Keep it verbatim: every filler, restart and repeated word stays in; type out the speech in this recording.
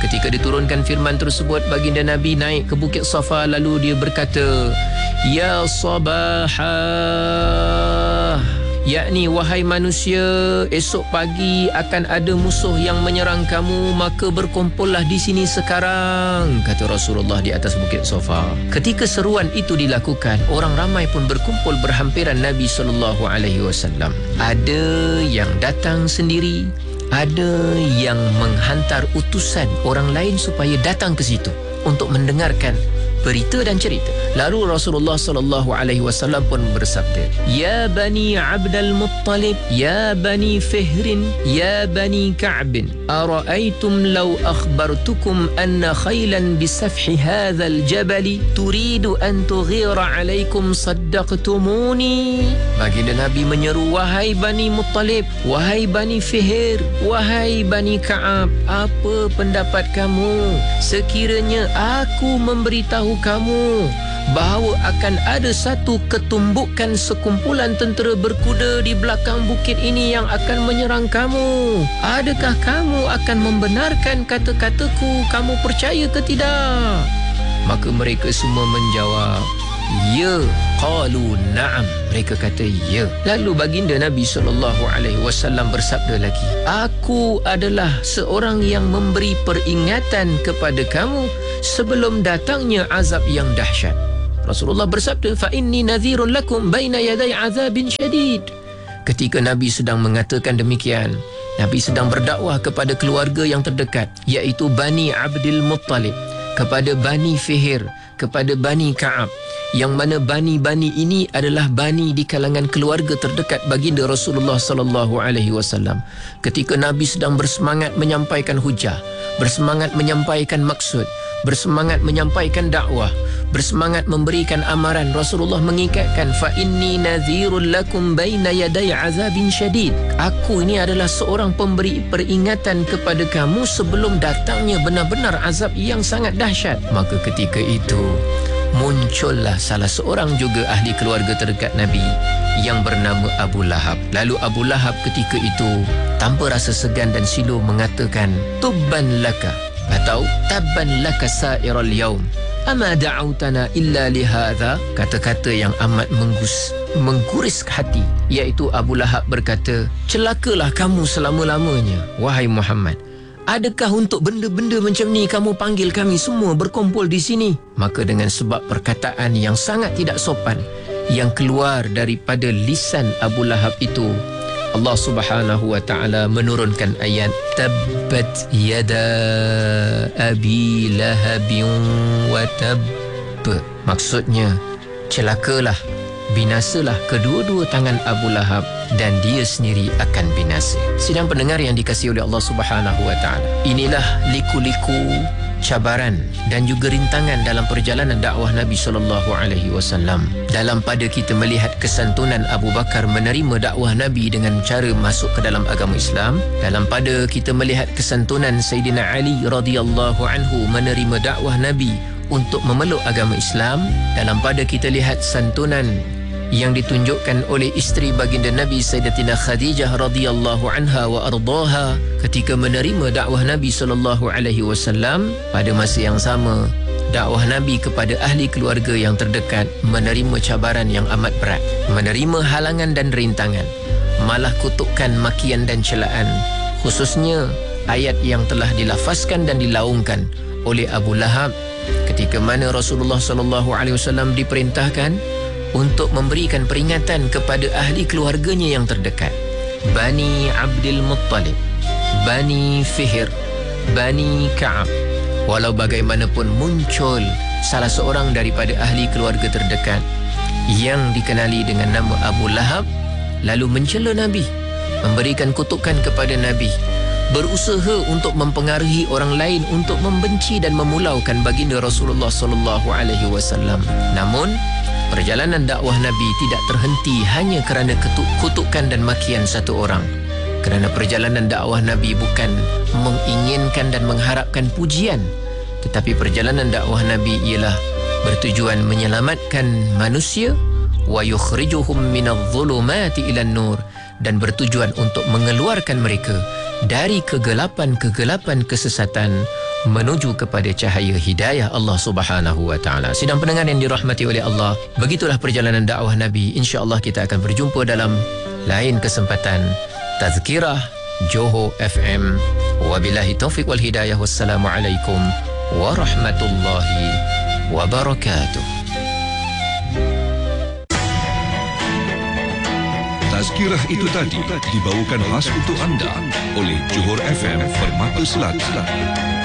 Ketika diturunkan firman tersebut, baginda Nabi naik ke Bukit Safa, lalu dia berkata, Ya Sabahah, yakni wahai manusia, esok pagi akan ada musuh yang menyerang kamu, maka berkumpullah di sini sekarang, kata Rasulullah di atas Bukit Safa. Ketika seruan itu dilakukan, orang ramai pun berkumpul berhampiran Nabi sallallahu alaihi wasallam. Ada yang datang sendiri, ada yang menghantar utusan orang lain supaya datang ke situ untuk mendengarkan berita dan cerita. Lalu Rasulullah sallallahu alaihi wasallam pun bersabda, Ya Bani Abdul Muttalib, Ya Bani Fihrin, Ya Bani Ka'bin, ara'aytum law akhbartukum anna khaylan bisafhi hadzal jabali turidu an tughira alaikum saddaqtumuni. Baginda Nabi menyeru, wahai Bani Muttalib, wahai Bani Fihr, wahai Bani Ka'ab, apa pendapat kamu sekiranya aku memberitahu kamu bahawa akan ada satu ketumbukan sekumpulan tentera berkuda di belakang bukit ini yang akan menyerang kamu? Adakah kamu akan membenarkan kata-kataku? Kamu percaya ke tidak? Maka mereka semua menjawab, ya. Qalu na'am. Mereka kata ya. Lalu baginda Nabi sallallahu alaihi wasallam bersabda lagi, aku adalah seorang yang memberi peringatan kepada kamu sebelum datangnya azab yang dahsyat. Rasulullah bersabda, fa inni nadhirun lakum baina yaday azabin syadid. Ketika Nabi sedang mengatakan demikian, Nabi sedang berdakwah kepada keluarga yang terdekat, iaitu Bani Abdul Muttalib, kepada Bani Fihr, kepada Bani Ka'ab, yang mana Bani-Bani ini adalah Bani di kalangan keluarga terdekat baginda Rasulullah sallallahu alaihi wasallam. Ketika Nabi sedang bersemangat menyampaikan hujah, bersemangat menyampaikan maksud, bersemangat menyampaikan dakwah, bersemangat memberikan amaran, Rasulullah mengikatkan, fa inni nadhirul lakum baina yaday azabin syadid. Aku ini adalah seorang pemberi peringatan kepada kamu sebelum datangnya benar-benar azab yang sangat dahsyat. Maka ketika itu muncullah salah seorang juga ahli keluarga terdekat Nabi yang bernama Abu Lahab. Lalu Abu Lahab ketika itu tanpa rasa segan dan silu mengatakan, tubban laka, atau tabban laka sa'iral yaum, ama da'autana illa lihadha. Kata-kata yang amat menggus, mengguris hati, iaitu Abu Lahab berkata, celakalah kamu selama-lamanya, wahai Muhammad. Adakah untuk benda-benda macam ni kamu panggil kami semua berkumpul di sini? Maka dengan sebab perkataan yang sangat tidak sopan yang keluar daripada lisan Abu Lahab itu, Allah Subhanahu wa taala menurunkan ayat tabbat yada abi lahabin wa tabb. Maksudnya, celakalah, binasalah kedua-dua tangan Abu Lahab dan dia sendiri akan binasa. Sidang pendengar yang dikasihi oleh Allah Subhanahu wa taala, inilah liku-liku cabaran dan juga rintangan dalam perjalanan dakwah Nabi sallallahu alaihi wasallam. Dalam pada kita melihat kesantunan Abu Bakar menerima dakwah Nabi dengan cara masuk ke dalam agama Islam, dalam pada kita melihat kesantunan Sayyidina Ali radhiyallahu anhu menerima dakwah Nabi untuk memeluk agama Islam, dalam pada kita lihat santunan yang ditunjukkan oleh isteri baginda Nabi Sayyidatina Khadijah radhiyallahu anha wa ardaha ketika menerima dakwah Nabi sallallahu alaihi wasallam. Pada masa yang sama, dakwah Nabi kepada ahli keluarga yang terdekat menerima cabaran yang amat berat, menerima halangan dan rintangan, malah kutukan, makian dan celaan, khususnya ayat yang telah dilafazkan dan dilaungkan oleh Abu Lahab ketika mana Rasulullah sallallahu alaihi wasallam diperintahkan untuk memberikan peringatan kepada ahli keluarganya yang terdekat, Bani Abdul Muttalib, Bani Fihr, Bani Ka'ab. Walau bagaimanapun muncul salah seorang daripada ahli keluarga terdekat yang dikenali dengan nama Abu Lahab, lalu mencela Nabi, memberikan kutukan kepada Nabi, berusaha untuk mempengaruhi orang lain untuk membenci dan memulaukan baginda Rasulullah sallallahu alaihi wasallam. Namun perjalanan dakwah Nabi tidak terhenti hanya kerana kutukan dan makian satu orang. Kerana perjalanan dakwah Nabi bukan menginginkan dan mengharapkan pujian, tetapi perjalanan dakwah Nabi ialah bertujuan menyelamatkan manusia, wa yukhrijuhum minadh-dhulumati ilan nur, dan bertujuan untuk mengeluarkan mereka dari kegelapan-kegelapan kesesatan menuju kepada cahaya hidayah Allah Subhanahu wa taala. Sidang pendengar yang dirahmati oleh Allah, begitulah perjalanan dakwah Nabi. Insya-Allah kita akan berjumpa dalam lain kesempatan. Tazkirah Johor F M. Wabillahi taufiq wal hidayah. Wassalamualaikum warahmatullahi wabarakatuh. Tazkirah itu tadi dibawakan khas untuk anda oleh Johor F M Permata Selatan.